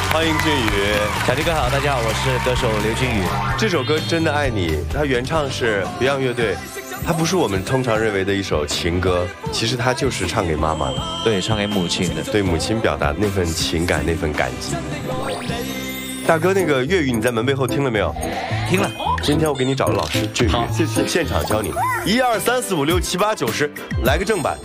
欢迎俊宇。 小弟哥好，大家好，我是歌手刘俊宇。 这首歌《真的爱你》，它原唱是 Beyond 乐队，它不是我们通常认为的一首情歌，其实它就是唱给妈妈的， 对，唱给母亲的， 对母亲表达那份情感，那份感激。大哥，那个粤语你在门背后听了没有？ 听了。 今天我给你找个老师，俊宇， 好， 谢谢，现场教你，1、2、3、4、5、6、7、8、9、10，来个正版。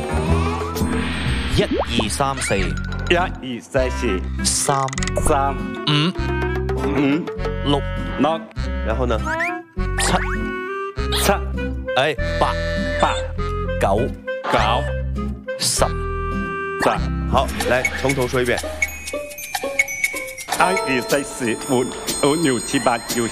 1、2、3、4。 1、2、3、4、 3、 3、 5、 5、 6、 6， 然后呢 7、 8、 8、 9、 9、 10。 10。 好，来从头说一遍。 1、2、3、4、5、6、7、8、9、10。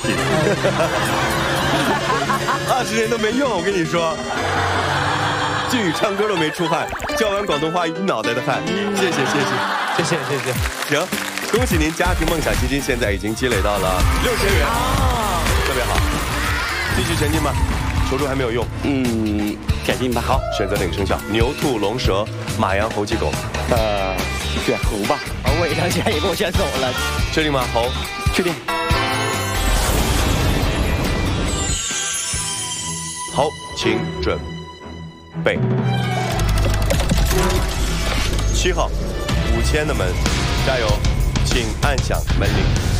20年都没用，我跟你说。俊宇唱歌都没出汗，教完广东话一脑袋的汗。谢谢。行，恭喜您，家庭梦想基金现在已经积累到了6000元，特别好，继续前进吧。求助还没有用， 前进吧。 好，选择哪个生肖？牛、兔、龙、蛇、马、羊、猴、鸡、狗。 选猴吧。 我也想选一个，我选走了。 确定吗？猴， 确定。 好，请准备。7号，5000的门，加油，请按响门铃。